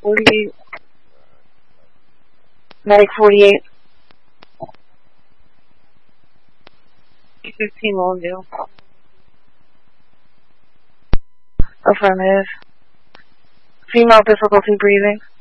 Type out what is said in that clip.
48. Medic 48. 15 Longdale. Affirmative. Female difficulty breathing.